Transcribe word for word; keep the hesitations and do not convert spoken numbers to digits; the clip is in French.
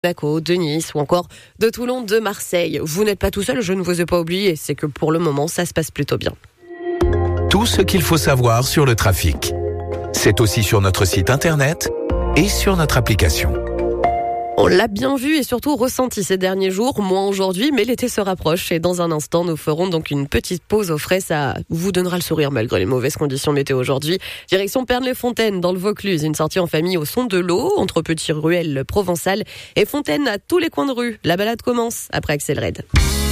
Monaco, de Nice ou encore de Toulon, de Marseille. Vous n'êtes pas tout seul, je ne vous ai pas oublié, c'est que pour le moment, ça se passe plutôt bien. Tout ce qu'il faut savoir sur le trafic. C'est aussi sur notre site internet et sur notre application. On l'a bien vu et surtout ressenti ces derniers jours, moins aujourd'hui, mais l'été se rapproche et dans un instant, nous ferons donc une petite pause au frais. Ça vous donnera le sourire malgré les mauvaises conditions météo aujourd'hui. Direction Pernes-les-Fontaines dans le Vaucluse, une sortie en famille au son de l'eau, entre petits ruelles provençales et fontaines à tous les coins de rue. La balade commence après Axel Red.